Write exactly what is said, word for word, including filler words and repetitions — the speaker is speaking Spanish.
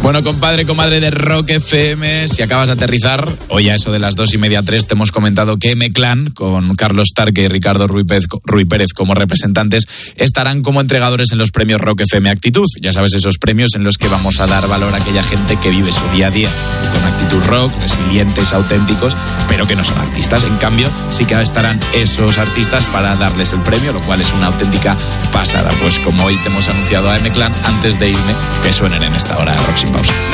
Bueno, compadre, comadre de Rock F M, si acabas de aterrizar, hoy a eso de las dos y media, tres, te hemos comentado que M-Clan, con Carlos Tarque y Ricardo Ruiz Pérez, Ruiz Pérez como representantes, estarán como entregadores en los premios Rock F M Actitud. Ya sabes, esos premios en los que vamos a dar valor a aquella gente que vive su día a día con actitud rock, resilientes, auténticos, pero que no son artistas. En cambio, sí que estarán esos artistas para darles el premio, lo cual es una auténtica pasada. Pues como hoy te hemos anunciado a M-Clan, antes de irme, que suenen en esta hora Rock Sin Pausa.